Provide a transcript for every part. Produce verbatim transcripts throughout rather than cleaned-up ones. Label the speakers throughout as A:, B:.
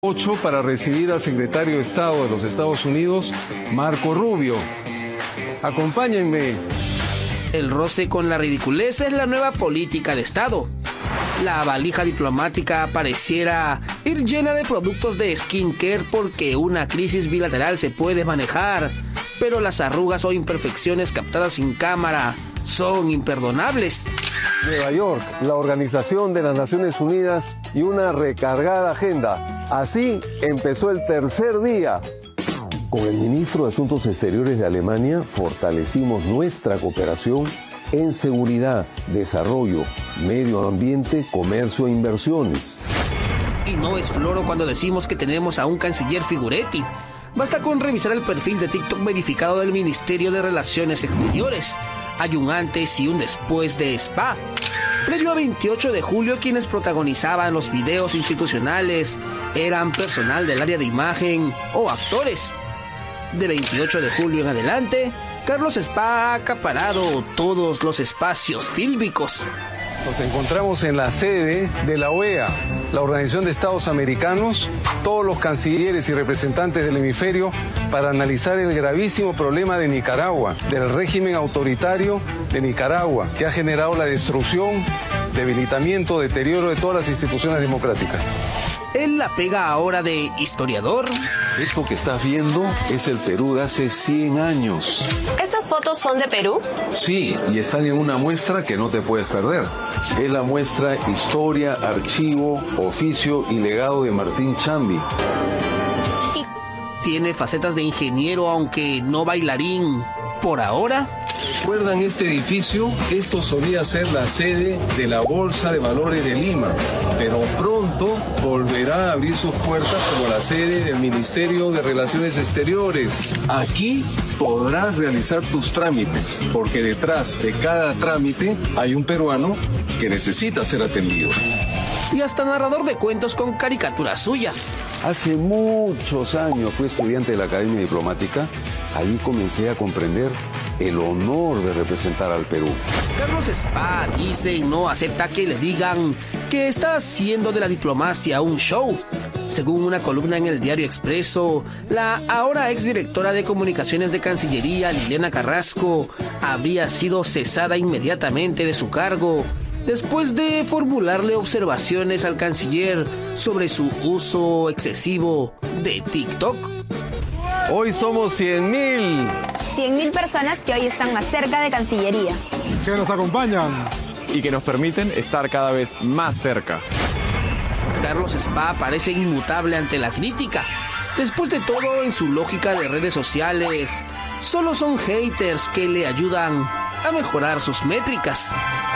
A: ocho para recibir al secretario de Estado de los Estados Unidos, Marco Rubio. Acompáñenme.
B: El roce con la ridiculez es la nueva política de Estado. La valija diplomática pareciera ir llena de productos de skincare porque una crisis bilateral se puede manejar, pero las arrugas o imperfecciones captadas sin cámara son imperdonables.
A: Nueva York, la Organización de las Naciones Unidas y una recargada agenda. Así empezó el tercer día. Con el ministro de Asuntos Exteriores de Alemania fortalecimos nuestra cooperación en seguridad, desarrollo, medio ambiente, comercio e inversiones.
B: Y no es floro cuando decimos que tenemos a un canciller figuretti. Basta con revisar el perfil de TikTok verificado del Ministerio de Relaciones Exteriores. Hay un antes y un después de Spa. Previo a veintiocho de julio, quienes protagonizaban los videos institucionales eran personal del área de imagen o actores. De veintiocho de julio en adelante, Carlos Spa ha acaparado todos los espacios fílmicos.
A: Nos encontramos en la sede de la O E A, la Organización de Estados Americanos, todos los cancilleres y representantes del hemisferio, para analizar el gravísimo problema de Nicaragua, del régimen autoritario de Nicaragua, que ha generado la destrucción, debilitamiento, deterioro de todas las instituciones democráticas.
B: Él la pega ahora de historiador.
A: Esto que estás viendo es el Perú de hace cien años.
C: ¿Estas fotos son de Perú?
A: Sí, y están en una muestra que no te puedes perder. Es la muestra Historia, Archivo, Oficio y Legado de Martín Chambi.
B: Tiene facetas de ingeniero, aunque no bailarín. Por ahora.
A: ¿Recuerdan este edificio? Esto solía ser la sede de la Bolsa de Valores de Lima, pero pronto volverá a abrir sus puertas como la sede del Ministerio de Relaciones Exteriores. Aquí podrás realizar tus trámites, porque detrás de cada trámite hay un peruano que necesita ser atendido.
B: Y hasta narrador de cuentos con caricaturas suyas.
D: Hace muchos años fui estudiante de la Academia Diplomática. Allí comencé a comprender el honor de representar al Perú.
B: Carlos Spa dice y no acepta que le digan que está haciendo de la diplomacia un show. Según una columna en el diario Expreso, la ahora exdirectora de comunicaciones de Cancillería, Liliana Carrasco, habría sido cesada inmediatamente de su cargo después de formularle observaciones al canciller sobre su uso excesivo de TikTok.
A: Hoy somos cien mil.
E: cien mil personas que hoy están más cerca de Cancillería.
F: Que nos acompañan.
G: Y que nos permiten estar cada vez más cerca.
B: Carlos Spa parece inmutable ante la crítica. Después de todo, en su lógica de redes sociales, solo son haters que le ayudan a mejorar sus métricas.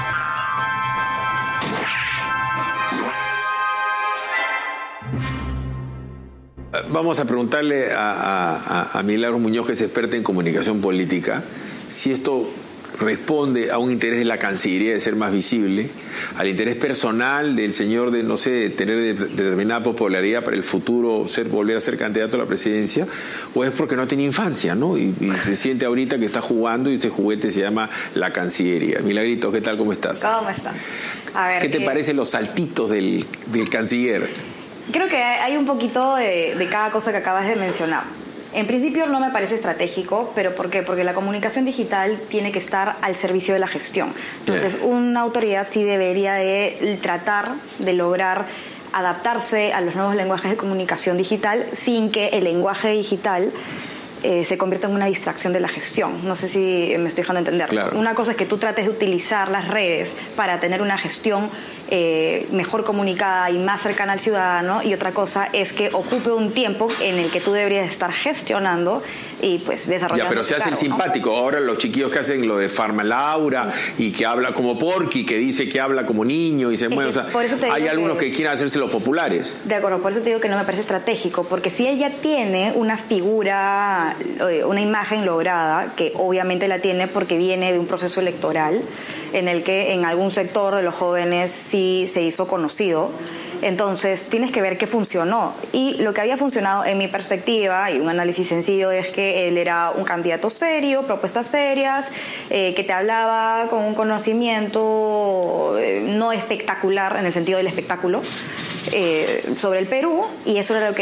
H: Vamos a preguntarle a, a, a Milagros Muñoz, que es experta en comunicación política, si esto responde a un interés de la Cancillería de ser más visible, al interés personal del señor de, no sé, tener de, de determinada popularidad para el futuro, ser volver a ser candidato a la presidencia, o es porque no tiene infancia, ¿no? Y, y se siente ahorita que está jugando y este juguete se llama la Cancillería. Milagrito, ¿qué tal? ¿Cómo estás?
I: ¿Cómo estás? A ver,
H: ¿Qué te
I: eh...
H: parecen los saltitos del, del canciller?
I: Creo que hay un poquito de, de cada cosa que acabas de mencionar. En principio no me parece estratégico, pero ¿por qué? Porque la comunicación digital tiene que estar al servicio de la gestión. Entonces, una autoridad sí debería de tratar de lograr adaptarse a los nuevos lenguajes de comunicación digital sin que el lenguaje digital eh, se convierta en una distracción de la gestión. No sé si me estoy dejando entender.
H: Claro.
I: Una cosa es que tú trates de utilizar las redes para tener una gestión Eh, mejor comunicada y más cercana al ciudadano, y otra cosa es que ocupe un tiempo en el que tú deberías estar gestionando y pues desarrollando.
H: Ya, pero se hace el simpático, ¿no? Ahora los chiquillos que hacen lo de Farma Laura y que habla como Porky, que dice que habla como niño y se mueve, o sea, hay algunos que, que quieren hacerse los populares.
I: De acuerdo, por eso te digo que no me parece estratégico, porque si ella tiene una figura, una imagen lograda, que obviamente la tiene porque viene de un proceso electoral en el que en algún sector de los jóvenes sí se hizo conocido, entonces tienes que ver qué funcionó. Y lo que había funcionado en mi perspectiva, y un análisis sencillo, es que él era un candidato serio, propuestas serias, eh, que te hablaba con un conocimiento eh, no espectacular en el sentido del espectáculo, eh, sobre el Perú, y eso era lo que